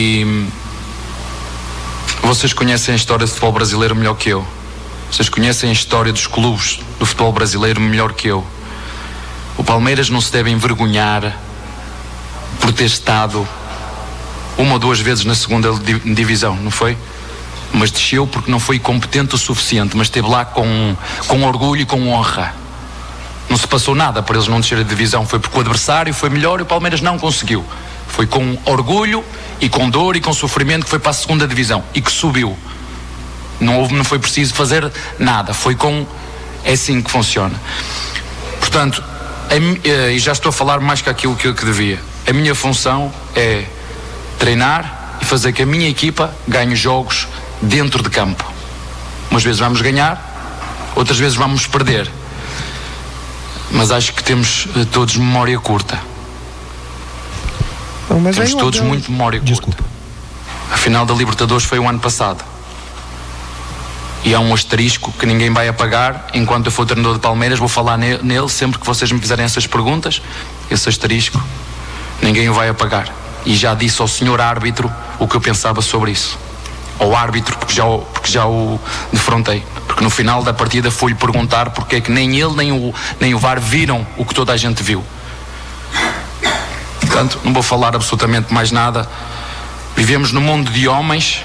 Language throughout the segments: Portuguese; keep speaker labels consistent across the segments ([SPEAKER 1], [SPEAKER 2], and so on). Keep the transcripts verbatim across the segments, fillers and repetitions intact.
[SPEAKER 1] E vocês conhecem a história do futebol brasileiro melhor que eu. Vocês conhecem a história dos clubes do futebol brasileiro melhor que eu. O Palmeiras não se deve envergonhar por ter estado uma ou duas vezes na segunda divisão, não foi? Mas desceu porque não foi competente o suficiente, mas esteve lá com, com orgulho e com honra. Não se passou nada para eles não descerem a divisão, foi porque o adversário foi melhor e o Palmeiras não conseguiu. Foi com orgulho e com dor e com sofrimento que foi para a segunda divisão e que subiu. Não houve, não foi preciso fazer nada, foi com... é assim que funciona. Portanto, a, e já estou a falar mais que aquilo que, que devia. A minha função é treinar e fazer que a minha equipa ganhe jogos dentro de campo. Umas vezes vamos ganhar, outras vezes vamos perder. Mas acho que temos uh, todos memória curta.
[SPEAKER 2] Não, mas
[SPEAKER 1] temos todos
[SPEAKER 2] Abel...
[SPEAKER 1] muito memória curta.
[SPEAKER 2] Desculpa.
[SPEAKER 1] A final da Libertadores foi o ano passado. E há um asterisco que ninguém vai apagar. Enquanto eu for treinador de Palmeiras, vou falar ne- nele sempre que vocês me fizerem essas perguntas. Esse asterisco ninguém o vai apagar. E já disse ao senhor árbitro o que eu pensava sobre isso. Ao árbitro, porque já, porque já o defrontei. Porque no final da partida fui-lhe perguntar porque é que nem ele nem o, nem o V A R viram o que toda a gente viu. Portanto, não vou falar absolutamente mais nada. Vivemos num mundo de homens.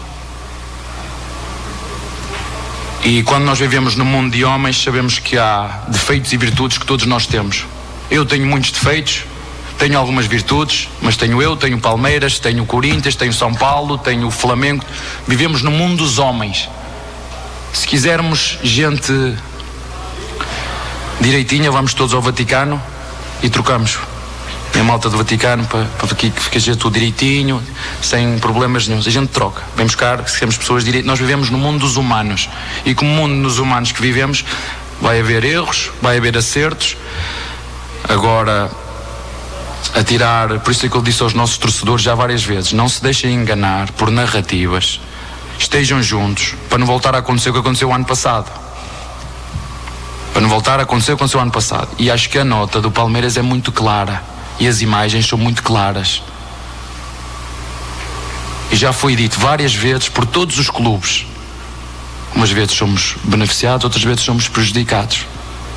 [SPEAKER 1] E quando nós vivemos num mundo de homens, sabemos que há defeitos e virtudes que todos nós temos. Eu tenho muitos defeitos, tenho algumas virtudes, mas tenho eu, tenho o Palmeiras, tenho o Corinthians, tenho o São Paulo, tenho o Flamengo. Vivemos no mundo dos homens. Se quisermos gente direitinha, vamos todos ao Vaticano e trocamos. A malta do Vaticano para, para que fique a gente tudo direitinho, sem problemas nenhum. A gente troca. Vem buscar, se temos pessoas direitas. Nós vivemos no mundo dos humanos. E como mundo dos humanos que vivemos, vai haver erros, vai haver acertos. Agora, a tirar, por isso é que eu disse aos nossos torcedores já várias vezes, não se deixem enganar por narrativas. Estejam juntos, para não voltar a acontecer o que aconteceu o ano passado. Para não voltar a acontecer o que aconteceu o ano passado. E acho que a nota do Palmeiras é muito clara. E as imagens são muito claras. E já foi dito várias vezes por todos os clubes. Umas vezes somos beneficiados, outras vezes somos prejudicados.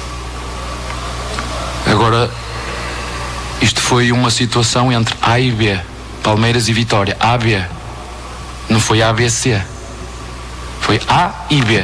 [SPEAKER 1] Agora, isto foi uma situação entre A e B, Palmeiras e Vitória. A, B. Não foi A, B, C. Foi A e B.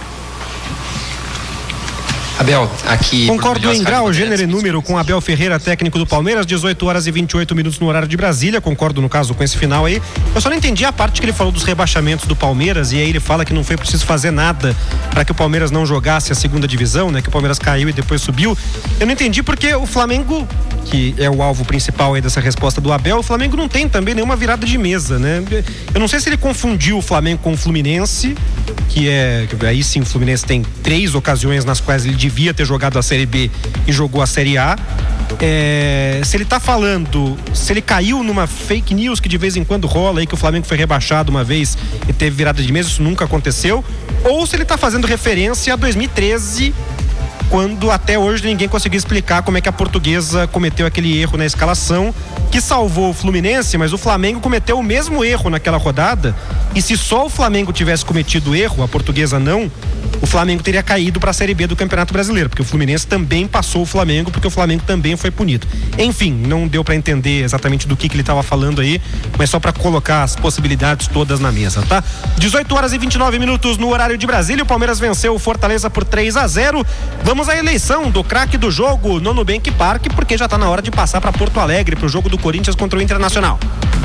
[SPEAKER 3] Abel, aqui...
[SPEAKER 2] Concordo em grau, gênero e número com Abel Ferreira, técnico do Palmeiras, dezoito horas e vinte e oito minutos no horário de Brasília. Concordo no caso com esse final aí. Eu só não entendi a parte que ele falou dos rebaixamentos do Palmeiras, e aí ele fala que não foi preciso fazer nada para que o Palmeiras não jogasse a segunda divisão, né? Que o Palmeiras caiu e depois subiu. Eu não entendi porque o Flamengo, que é o alvo principal aí dessa resposta do Abel, o Flamengo não tem também nenhuma virada de mesa, né? Eu não sei se ele confundiu o Flamengo com o Fluminense, que é... aí sim o Fluminense tem três ocasiões nas quais ele devia ter jogado a Série B e jogou a Série A. É, se ele tá falando, se ele caiu numa fake news que de vez em quando rola aí, que o Flamengo foi rebaixado uma vez e teve virada de mesa, isso nunca aconteceu, ou se ele tá fazendo referência a dois mil e treze, quando até hoje ninguém conseguiu explicar como é que a Portuguesa cometeu aquele erro na escalação que salvou o Fluminense, mas o Flamengo cometeu o mesmo erro naquela rodada, e se só o Flamengo tivesse cometido erro, a Portuguesa não, o Flamengo teria caído para a Série B do Campeonato Brasileiro, porque o Fluminense também passou o Flamengo, porque o Flamengo também foi punido. Enfim, não deu para entender exatamente do que, que ele estava falando aí, mas só para colocar as possibilidades todas na mesa, tá? dezoito horas e vinte e nove minutos no horário de Brasília. O Palmeiras venceu o Fortaleza por três a zero. Vamos à eleição do craque do jogo no Nubank Park, porque já está na hora de passar para Porto Alegre, para o jogo do Corinthians contra o Internacional.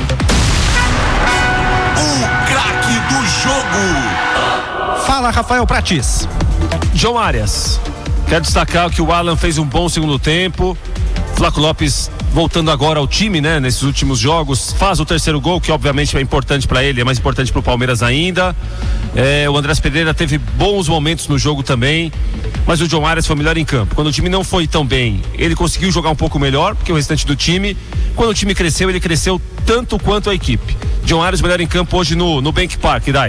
[SPEAKER 4] O craque do jogo.
[SPEAKER 2] Fala, Rafael Prates.
[SPEAKER 5] João Arias. Quero destacar que o Alan fez um bom segundo tempo. Flaco Lopes voltando agora ao time, né, nesses últimos jogos, faz o terceiro gol, que obviamente é importante para ele, é mais importante para o Palmeiras ainda. É, o Andrés Pereira teve bons momentos no jogo também, mas o João Arias foi o melhor em campo. Quando o time não foi tão bem, ele conseguiu jogar um pouco melhor que o restante do time. Quando o time cresceu, ele cresceu tanto quanto a equipe. João Arias melhor em campo hoje no, no Bank Park, Dai.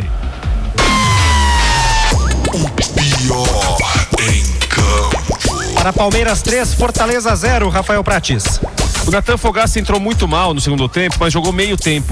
[SPEAKER 4] O pior em campo.
[SPEAKER 2] Para Palmeiras três, Fortaleza zero, Rafael Prates.
[SPEAKER 5] O Nathan Fogaça entrou muito mal no segundo tempo, mas jogou meio tempo